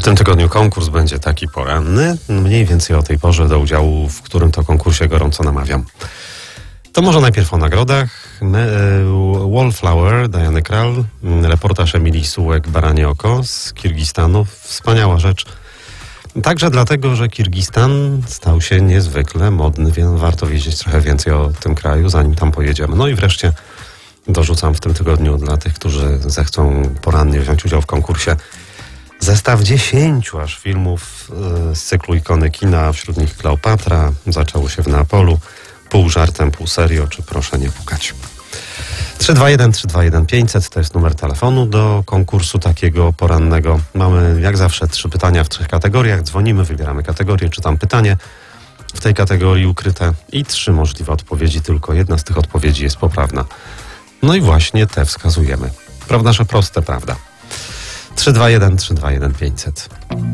tym tygodniu konkurs będzie taki poranny. Mniej więcej o tej porze do udziału, w którym to konkursie gorąco namawiam. To może najpierw o nagrodach. Wallflower, Diany Krall, reportaż Emilii Sułek, Baranie oko z Kirgistanu. Wspaniała rzecz. Także dlatego, że Kirgistan stał się niezwykle modny, więc warto wiedzieć trochę więcej o tym kraju, zanim tam pojedziemy. No i wreszcie dorzucam w tym tygodniu dla tych, którzy zechcą porannie wziąć udział w konkursie, zestaw 10 aż filmów z cyklu Ikony kina, wśród nich Kleopatra, Zaczęło się w Neapolu, Pół żartem, pół serio, czy Proszę nie pukać. 321 500 to jest numer telefonu do konkursu takiego porannego. Mamy jak zawsze 3 pytania w 3 kategoriach. Dzwonimy, wybieramy kategorię, czytam pytanie w tej kategorii ukryte i 3 możliwe odpowiedzi. Tylko jedna z tych odpowiedzi jest poprawna. No i właśnie te wskazujemy. Prawda, że proste, prawda? 321 500.